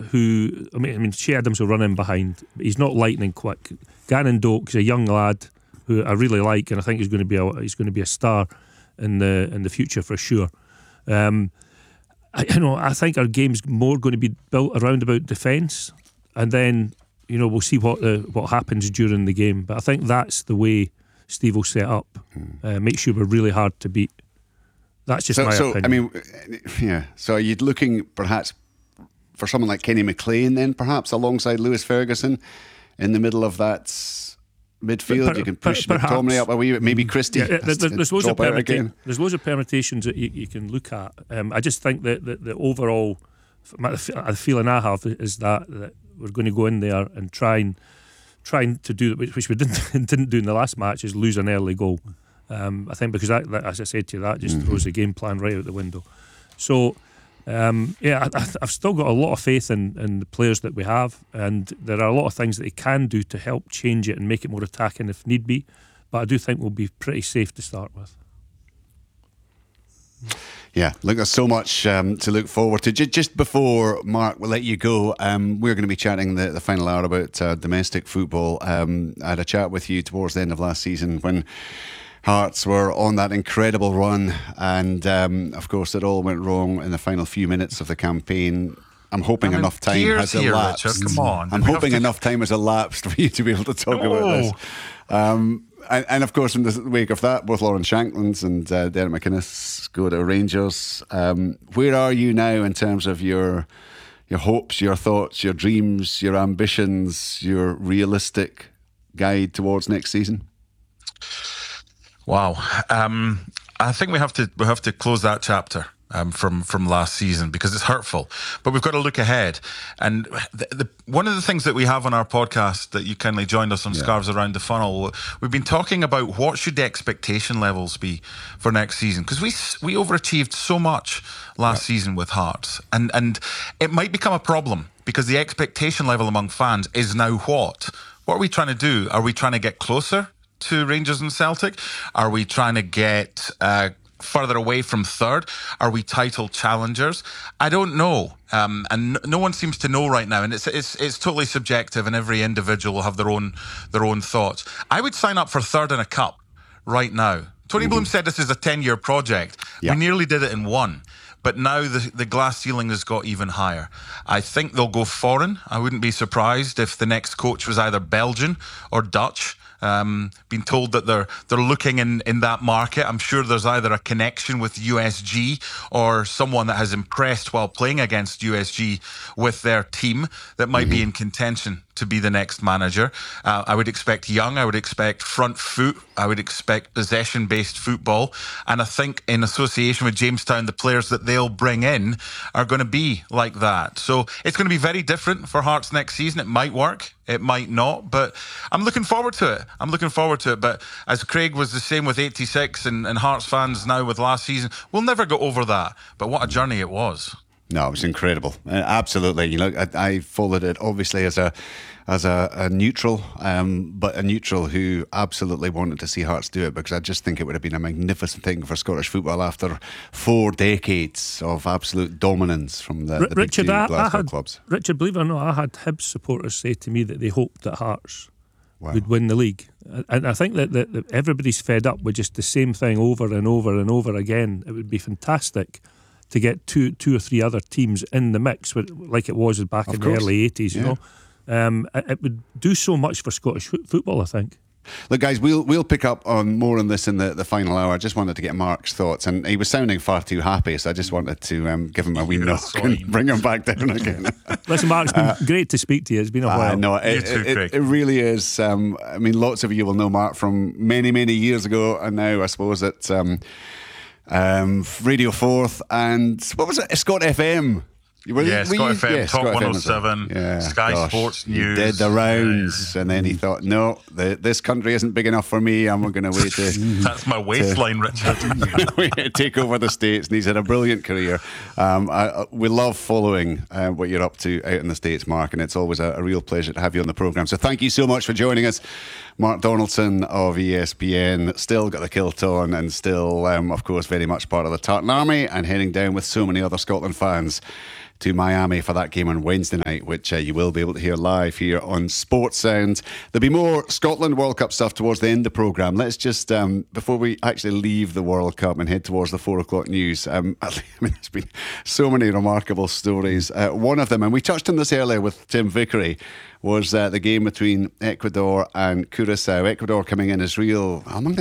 who, I mean, Shea Adams will run in behind, but he's not lightning quick. Gannon Doak's a young lad who I really like, and I think he's going to be a star in the future for sure. I think our game's more going to be built around about defence, and then we'll see what happens during the game. But I think that's the way Steve will set up. Make sure we're really hard to beat. That's just my opinion. I mean, yeah. So are you looking perhaps for someone like Kenny McLean then, perhaps alongside Lewis Ferguson in the middle of that midfield? You can push McTominay up a wee bit, maybe Christie. There's loads of permutations that you can look at. I just think that the overall the feeling I have is that we're going to go in there and trying to do which we didn't do in the last match, is lose an early goal. I think because that, as I said to you, that just throws the game plan right out the window. So I've still got a lot of faith in the players that we have, and there are a lot of things that they can do to help change it and make it more attacking if need be. But I do think we'll be pretty safe to start with. Yeah, look, there's so much to look forward to. Just before, Mark, we'll let you go, we're going to be chatting the final hour about domestic football. I had a chat with you towards the end of last season when Hearts were on that incredible run, and of course it all went wrong in the final few minutes of the campaign. I'm hoping enough time has elapsed. Richard, come on. I'm hoping enough time has elapsed for you to be able to talk about this. And of course, in the wake of that, both Lauren Shanklands and Derek McInnes go to Rangers. Where are you now in terms of your hopes, your thoughts, your dreams, your ambitions, your realistic guide towards next season? Wow. I think we have to close that chapter from last season because it's hurtful. But we've got to look ahead. And one of the things that we have on our podcast that you kindly joined us on, Scarves Around the Funnel, we've been talking about what should the expectation levels be for next season, because we overachieved so much last season with Hearts, and it might become a problem because the expectation level among fans is now what are we trying to do? Are we trying to get closer to Rangers and Celtic? Are we trying to get further away from third? Are we title challengers? I don't know, and no one seems to know right now, and it's totally subjective, and every individual will have their own thoughts. I would sign up for third in a cup right now. Tony Bloom said this is a 10-year project. We nearly did it in one. But now the glass ceiling has got even higher. I think they'll go foreign. I wouldn't be surprised if the next coach was either Belgian or Dutch. Been told that they're looking in that market. I'm sure there's either a connection with USG or someone that has impressed while playing against USG with their team that might be in contention to be the next manager. I would expect young, I would expect front foot, I would expect possession-based football, and I think in association with Jamestown, the players that they'll bring in are going to be like that. So it's going to be very different for Hearts next season. It might work, it might not, but I'm looking forward to it. But as Craig was the same with 86 and Hearts fans now with last season, we'll never get over that. But what a journey it was. No, it was incredible. Absolutely. I followed it obviously as a neutral, but a neutral who absolutely wanted to see Hearts do it, because I just think it would have been a magnificent thing for Scottish football after 4 decades of absolute dominance from the big two Glasgow clubs. Richard, believe it or not, I had Hibs supporters say to me that they hoped that Hearts would win the league. And I think that everybody's fed up with just the same thing over and over and over again. It would be fantastic to get two or three other teams in the mix, like it was back in the early 80s, you know. It would do so much for Scottish football, I think. Look, guys, we'll pick up on more on this in the final hour. I just wanted to get Mark's thoughts, and he was sounding far too happy, so I just wanted to give him a wee knock and bring him back down again. Listen, Mark, it's been great to speak to you. It's been a while. No, it really is. I mean, lots of you will know Mark from many, many years ago, and now I suppose at Radio 4th and what was it? Scott FM. Scott FM, Top 107, Sky Sports News. He did the rounds, and then he thought, no, this country isn't big enough for me. I'm going to wait to... That's my waistline, Richard. Take over the States, and he's had a brilliant career. We love following what you're up to out in the States, Mark, and it's always a real pleasure to have you on the programme. So thank you so much for joining us. Mark Donaldson of ESPN, still got the kilt on, and still, of course, very much part of the Tartan Army, and heading down with so many other Scotland fans to Miami for that game on Wednesday night, which you will be able to hear live here on Sports Sound. There'll be more Scotland World Cup stuff towards the end of the programme. Let's just, before we actually leave the World Cup and head towards the 4 o'clock news, I mean, there's been so many remarkable stories. One of them, and we touched on this earlier with Tim Vickery, was the game between Ecuador and Curaçao. Ecuador coming in as real, among the